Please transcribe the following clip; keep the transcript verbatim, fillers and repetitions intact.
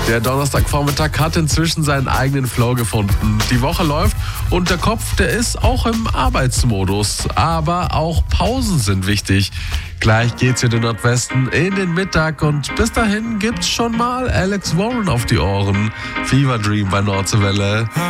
Der Donnerstagvormittag hat inzwischen seinen eigenen Flow gefunden. Die Woche läuft und der Kopf, der ist auch im Arbeitsmodus. Aber auch Pausen sind wichtig. Gleich geht's für den Nordwesten in den Mittag und bis dahin gibt's schon mal Alex Warren auf die Ohren. Fever Dream bei Nordseewelle.